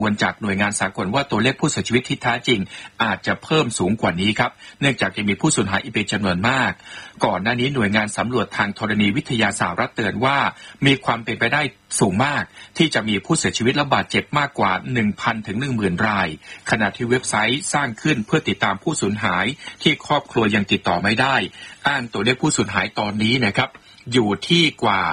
วนจากหน่วยงานสากลว่าตัวเลขผู้เสียชีวิตที่แท้จริงอาจจะเพิ่มสูงกว่านี้ครับเนื่องจากยังมีผู้สูญหายอีกเป็นจำนวนมากก่อนหน้านี้หน่วยงานสำรวจทางธรณีวิทยาสหรัฐเตือนว่ามีความเป็นไปได้สูงมากที่จะมีผู้เสียชีวิตและบาดเจ็บมากกว่า 1,000 ถึง 10,000 รายขณะที่เว็บไซต์สร้างขึ้นเพื่อติดตามผู้สูญหายที่ครอบครัวยังติดต่อไม่ได้อ้างตัวเลขผู้สูญหายตอนนี้นะครับอยู่ที่กว่า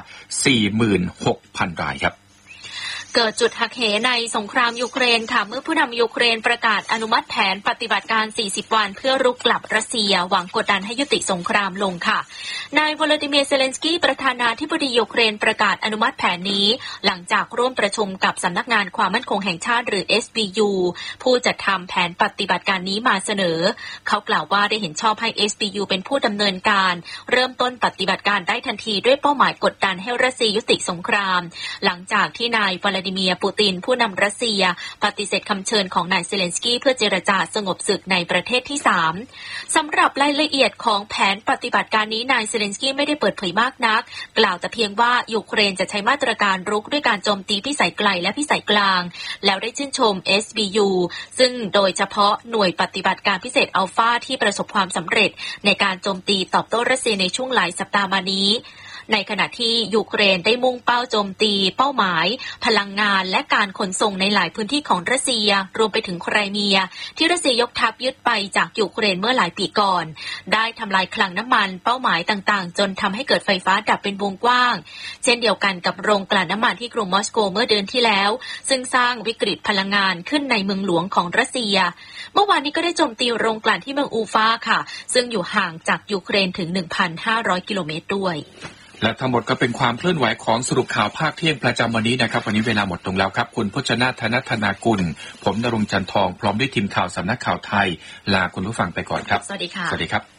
46,000 รายครับเกิดจุดหักเหในสงครามยูเครนค่ะเมื่อผู้นำยูเครนประกาศอนุมัติแผนปฏิบัติการ40วันเพื่อรุกกลับรัสเซียหวังกดดันให้ยุติสงครามลงค่ะนายวลาดิเมียร์เซเลนสกี้ประธานาธิบดียูเครนประกาศอนุมัติแผนนี้หลังจากร่วมประชุมกับสำนักงานความมั่นคงแห่งชาติหรือ SBU ผู้จัดทำแผนปฏิบัติการนี้มาเสนอเขากล่าวว่าได้เห็นชอบให้ SBU เป็นผู้ดำเนินการเริ่มต้นปฏิบัติการได้ทันทีด้วยเป้าหมายกดดันให้รัสเซียยุติสงครามหลังจากที่นายวลาดิเมียร์ปูตินผู้นำรัสเซียปฏิเสธคำเชิญของนายเซเลนสกี้เพื่อเจรจาสงบศึกในประเทศที่3สำหรับรายละเอียดของแผนปฏิบัติการนี้นายเซเลนสกี้ไม่ได้เปิดเผยมากนักกล่าวแต่เพียงว่ายูเครนจะใช้มาตรการรุกด้วยการโจมตีพิสัยไกลและพิสัยกลางแล้วได้ชื่นชม SBU ซึ่งโดยเฉพาะหน่วยปฏิบัติการพิเศษอัลฟาที่ประสบความสำเร็จในการโจมตีตอบโต้รัสเซียในช่วงหลายสัปดาห์มานี้ในขณะที่ยูเครนได้มุ่งเป้าโจมตีเป้าหมายพลังงานและการขนส่งในหลายพื้นที่ของรัสเซียรวมไปถึงไครเมียที่รัสเซียยกทัพยึดไปจากยูเครนเมื่อหลายปีก่อนได้ทำลายคลังน้ำมันเป้าหมายต่างๆจนทำให้เกิดไฟฟ้าดับเป็นวงกว้างเช่นเดียวกันกับโรงกลั่นน้ำมันที่กรุงมอสโกเมื่อเดือนที่แล้วซึ่งสร้างวิกฤตพลังงานขึ้นในเมืองหลวงของรัสเซียเมื่อวานนี้ก็ได้โจมตีโรงกลั่นที่เมืองอูฟาค่ะซึ่งอยู่ห่างจากยูเครนถึง 1,500 กิโลเมตรด้วยและทั้งหมดก็เป็นความเคลื่อนไหวของสรุปข่าวภาคเที่ยงประจำวันนี้นะครับวันนี้เวลาหมดลงแล้วครับคุณพจนาถ ธนากุลผมณรงค์จันทร์ทองพร้อมด้วยทีมข่าวสำนักข่าวไทยลาคุณผู้ฟังไปก่อนครับสวัสดีค่ะสวัสดีครับ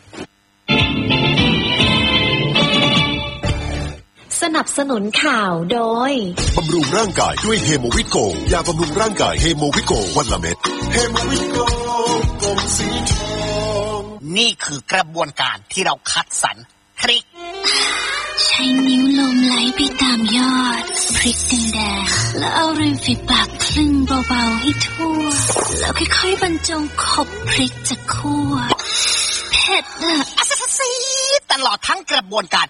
สนับสนุนข่าวโดยบำรุงร่างกายด้วยเฮโมวิโกยาบำรุงร่างกายเฮโมวิโกวันละเม็ดเฮโมวิโกกลมสีทองนี่คือกระบวนการที่เราคัดสรรพริกใช้นิ้วลมไหลไปตามยอดพริกแดงๆแล้วเอาริมฝีปากคลึงเบาๆให้ทั่วแล้วค่อยๆบรรจงขบพริกจากคั่วเผ็ดอะตลอดทั้งกระบวนการ